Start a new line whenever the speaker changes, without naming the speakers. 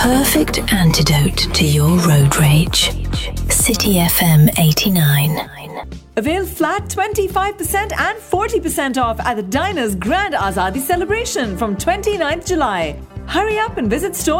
perfect antidote to your road rage. City FM 89.
Avail flat 25% and 40% off at the Diners Grand Azadi celebration from 29th July. Hurry up and visit store